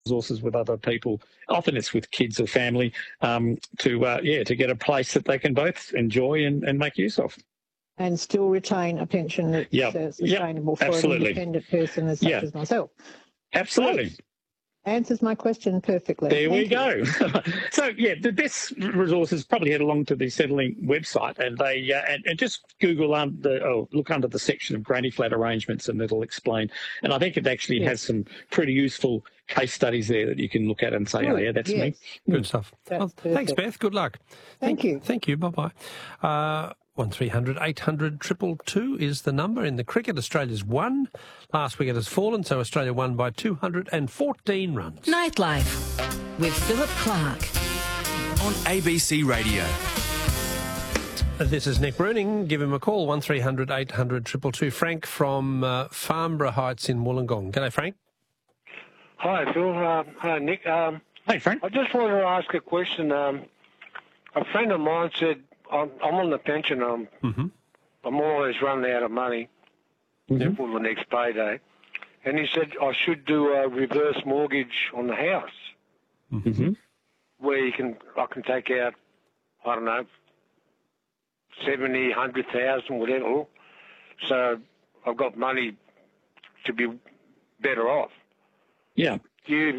resources with other people. Often it's with kids or family to get a place that they can both enjoy and make use of. And still retain a pension that's sustainable for an independent person such as myself. Absolutely. Great. Answers my question perfectly. There we go. So, the best resources probably head along to the Centrelink website and they and just Google look under the section of granny flat arrangements and it'll explain. And I think it actually has some pretty useful case studies there that you can look at and say, that's me. Good stuff. Well, thanks, Beth. Good luck. Thank you. Thank you. Bye-bye. 1300 800 222 is the number. In the cricket, Australia's won. Last week it has fallen, so Australia won by 214 runs. Nightlife with Philip Clark on ABC Radio. This is Nick Bruning. Give him a call, 1300 800 222. Frank from Farnborough Heights in Wollongong. G'day, Frank. Hi, Phil. Hi, Nick. Hey, Frank. I just wanted to ask a question. A friend of mine said, I'm on the pension. I'm always running out of money for the next payday. And he said I should do a reverse mortgage on the house, where I can take out, I don't know, 70, 100,000, whatever. So I've got money to be better off. Yeah. Do you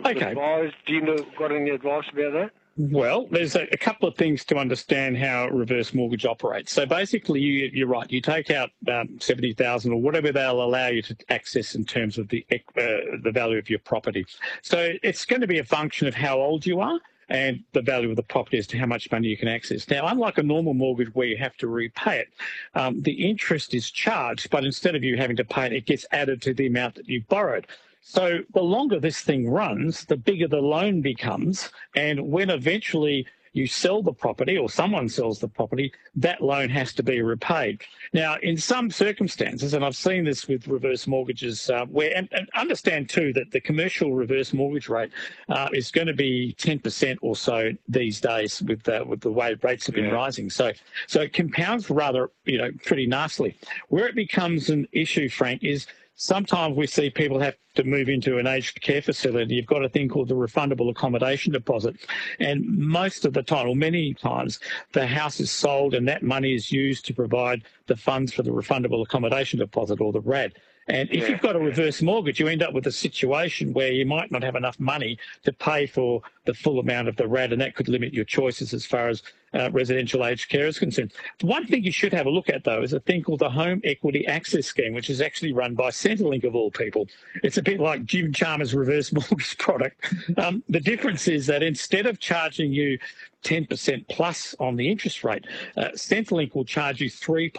got any advice about that? Well, there's a couple of things to understand how reverse mortgage operates. So basically, you're right. You take out 70,000 or whatever they'll allow you to access in terms of the value of your property. So it's going to be a function of how old you are and the value of the property as to how much money you can access. Now, unlike a normal mortgage where you have to repay it, the interest is charged, but instead of you having to pay it, it gets added to the amount that you've borrowed. So the longer this thing runs, the bigger the loan becomes. And when eventually you sell the property or someone sells the property, that loan has to be repaid. Now, in some circumstances, and I've seen this with reverse mortgages, and understand too that the commercial reverse mortgage rate is going to be 10% or so these days with the way rates have been rising. So it compounds rather, pretty nicely. Where it becomes an issue, Frank, is sometimes we see people have to move into an aged care facility. You've got a thing called the refundable accommodation deposit. And most of the time, or many times, the house is sold and that money is used to provide the funds for the refundable accommodation deposit or the RAD. And if you've got a reverse mortgage, you end up with a situation where you might not have enough money to pay for the full amount of the RAD, and that could limit your choices as far as residential aged care is concerned. One thing you should have a look at, though, is a thing called the Home Equity Access Scheme, which is actually run by Centrelink, of all people. It's a bit like Jim Chalmers' reverse mortgage product. The difference is that instead of charging you 10% plus on the interest rate, Centrelink will charge you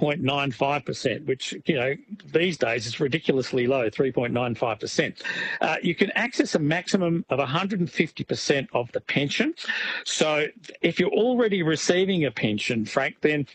3.95%, which, these days is ridiculously low, 3.95%. You can access a maximum of 150% of the pension. So if you're already receiving a pension, Frank, then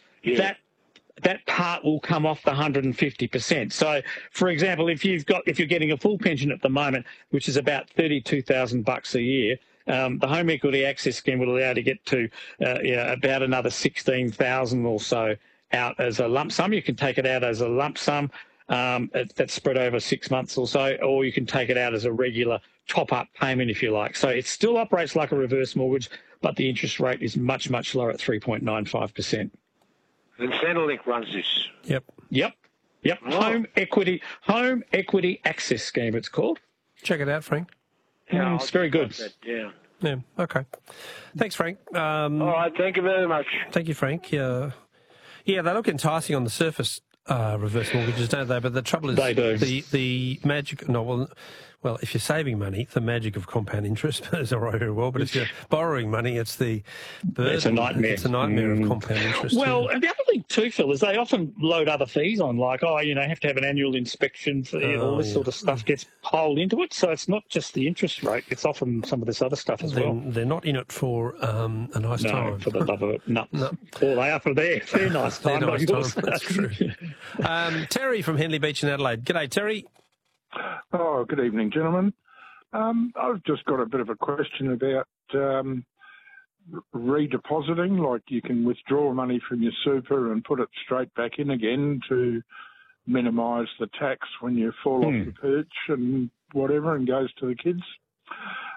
that part will come off the 150%. So, for example, if you're getting a full pension at the moment, which is about $32,000 a year, the Home Equity Access Scheme will allow you to get to about another 16,000 or so out as a lump sum. You can take it out as a lump sum that's spread over 6 months or so, or you can take it out as a regular top-up payment if you like. So it still operates like a reverse mortgage, but the interest rate is much, much lower at 3.95%. And Centrelink runs this? Yep. Oh. Home Equity Access Scheme, it's called. Check it out, Frank. It's very good. Yeah, okay. Thanks, Frank. All right, thank you very much. Thank you, Frank. Yeah, they look enticing on the surface, reverse mortgages, don't they? But the trouble is they do. The magic... Well, if you're saving money, the magic of compound interest is all right very well, but if you're borrowing money, it's a nightmare. It's a nightmare of compound interest. Well, and the other thing too, Phil, is they often load other fees on, like, have to have an annual inspection, all this sort of stuff gets piled into it. So it's not just the interest rate, it's often some of this other stuff as well. They're not in it for a nice time. No, for the love of it. No. Well, they are for their nice time. Nice time, that's true. Terry from Henley Beach in Adelaide. G'day, Terry. Oh, good evening, gentlemen. I've just got a bit of a question about redepositing, like you can withdraw money from your super and put it straight back in again to minimise the tax when you fall off the perch and whatever and goes to the kids.